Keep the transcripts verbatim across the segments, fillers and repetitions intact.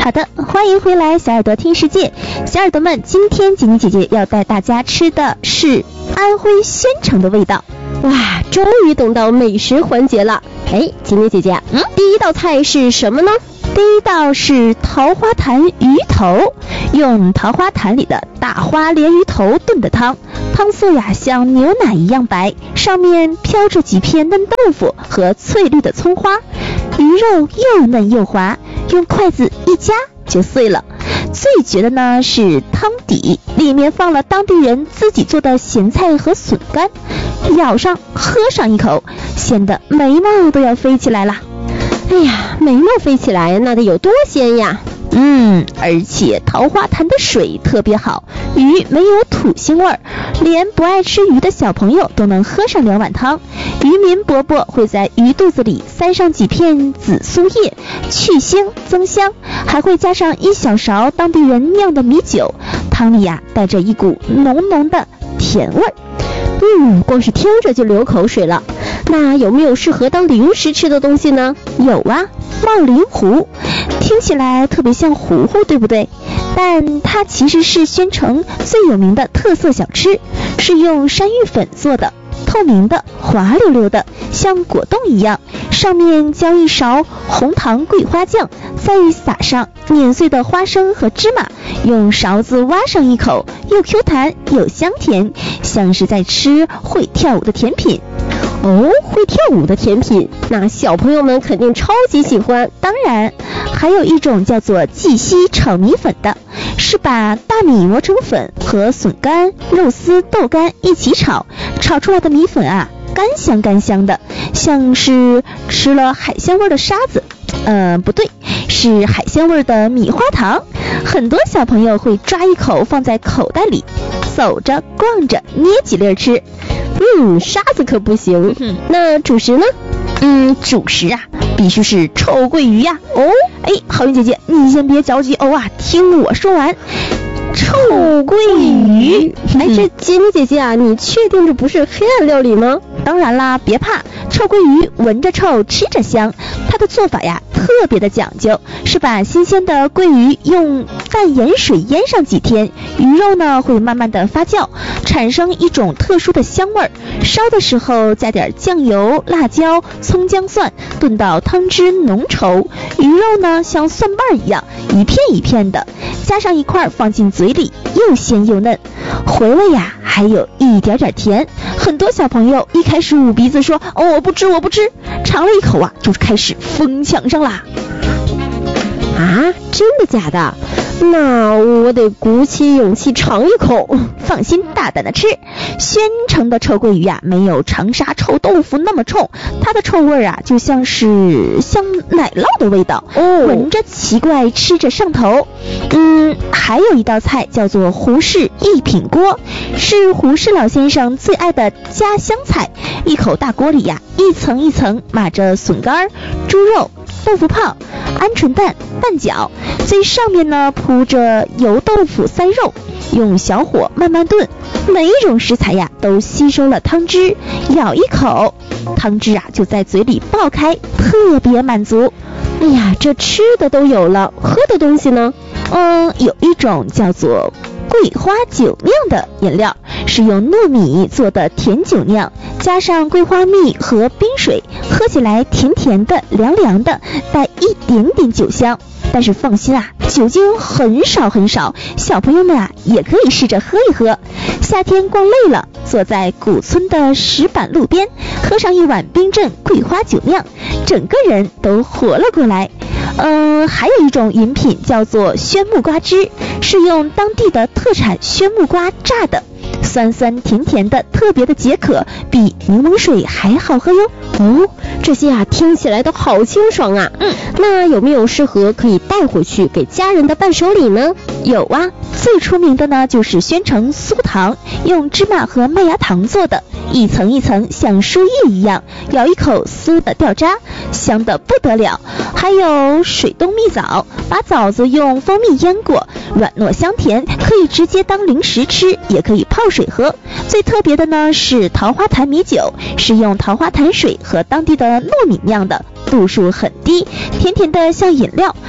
好的，欢迎回来小耳朵听世界。小耳朵们，今天吉妮姐姐要带大家吃的是安徽宣城的味道。 哇，终于等到美食环节了。哎，吉妮姐姐，嗯，第一道菜是什么呢？ 第一道是桃花潭鱼头，用桃花潭里的大花鲢鱼头炖的汤，汤色呀像牛奶一样白，上面飘着几片嫩豆腐和翠绿的葱花，鱼肉又嫩又滑，用筷子一夹就碎了。最绝的呢是汤底，里面放了当地人自己做的咸菜和笋干，舀上喝上一口，咸得眉毛都要飞起来了。 哎呀，眉毛飞起来那得有多鲜呀！ 嗯，而且桃花潭的水特别好，鱼没有土腥味儿，连不爱吃鱼的小朋友都能喝上两碗汤。渔民伯伯会在鱼肚子里塞上几片紫苏叶，去腥增香，还会加上一小勺当地人酿的米酒，汤里呀带着一股浓浓的甜味儿。 嗯，光是听着就流口水了。那有没有适合当零食吃的东西呢？ 有啊，茂林糊，听起来特别像糊糊，对不对？但它其实是宣城最有名的特色小吃，是用山芋粉做的，透明的，滑溜溜的，像果冻一样，上面浇一勺红糖桂花酱，再撒上碾碎的花生和芝麻，用勺子挖上一口，又 Q 弹又香甜，像是在吃会跳舞的甜品。 哦，会跳舞的甜品，那小朋友们肯定超级喜欢。 当然，还有一种叫做蓟溪炒米粉的，是把大米磨成粉和笋干、肉丝、豆干一起炒，炒出来的米粉啊，干香干香的，像是吃了海鲜味的沙子。呃，不对，是海鲜味的米花糖。很多小朋友会抓一口放在口袋里，走着逛着捏几粒吃。 嗯，沙子可不行。嗯、那主食呢？ 嗯，主食啊，必须是臭鳜鱼呀、啊。哦，哎，好运姐姐，你先别着急哦啊，听我说完。臭鳜鱼， 哎，这吉妮姐姐啊，你确定这不是黑暗料理吗？ 当然啦，别怕，臭鳜鱼闻着臭，吃着香。它的做法呀特别的讲究，是把新鲜的鳜鱼用淡盐水腌上几天，鱼肉呢会慢慢的发酵，产生一种特殊的香味儿。烧的时候加点酱油、辣椒、葱姜蒜，炖到汤汁浓稠，鱼肉呢像蒜瓣一样一片一片的，加上一块放进嘴里，又鲜又嫩，回味呀还有一点点甜。很多小朋友一开始捂鼻子说哦我不吃我不吃，尝了一口啊就开始疯抢上啦。 啊，真的假的？那我得鼓起勇气尝一口。 放心大胆的吃，宣城的臭鳜鱼啊没有长沙臭豆腐那么冲，它的臭味啊就像是像奶酪的味道，哦，闻着奇怪，吃着上头。嗯，还有一道菜叫做胡氏一品锅，是胡适老先生最爱的家乡菜。一口大锅里呀、啊、一层一层码着笋干、猪肉、豆腐泡、鹌鹑蛋、蛋饺，最上面呢铺着油豆腐塞肉，用小火慢慢炖，每一种食材呀都吸收了汤汁，咬一口，汤汁啊就在嘴里爆开，特别满足。 哎呀，这吃的都有了，喝的东西呢？ 嗯，有一种叫做桂花酒酿的饮料，是用糯米做的甜酒酿，加上桂花蜜和冰水，喝起来甜甜的、凉凉的，带一点点酒香。但是放心啊，酒精很少很少，小朋友们啊也可以试着喝一喝。夏天逛累了，坐在古村的石板路边，喝上一碗冰镇桂花酒酿，整个人都活了过来。嗯，还有一种饮品叫做宣木瓜汁，是用当地的特产宣木瓜榨的，酸酸甜甜的，特别的解渴，比柠檬水还好喝哟。 哦，这些啊听起来都好清爽啊。嗯，那有没有适合可以带回去给家人的伴手礼呢？ 有啊，最出名的呢就是宣城酥糖，用芝麻和麦芽糖做的，一层一层像树叶一样，咬一口酥的掉渣，香的不得了。还有水冻蜜枣，把枣子用蜂蜜腌过，软糯香甜，可以直接当零食吃，也可以泡水喝。最特别的呢是桃花潭米酒，是用桃花潭水和当地的糯米酿的，度数很低，甜甜的像饮料，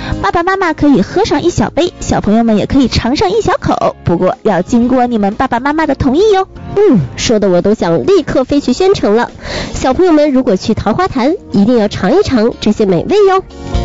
爸爸妈妈可以喝上一小杯，小朋友们也可以尝上一小口，不过要经过你们爸爸妈妈的同意哟。 嗯，说的我都想立刻飞去宣城了。小朋友们如果去桃花潭，一定要尝一尝这些美味哟。